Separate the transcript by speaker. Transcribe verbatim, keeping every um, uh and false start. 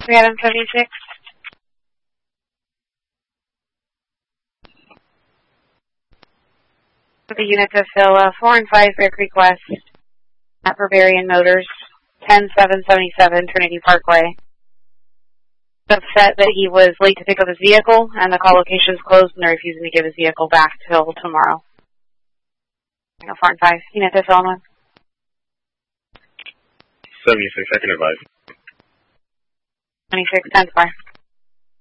Speaker 1: We had him seventy-six. The unit to fill uh, four and five Bear Creek West at Barbarian Motors, ten seven seventy-seven Trinity Parkway. Upset that he was late to pick up his vehicle, and the call location is closed, and they're refusing to give his vehicle back till tomorrow. You know, four and five. Unit to fill one.
Speaker 2: seventy-six, I can advise.
Speaker 1: twenty-six, ten bar.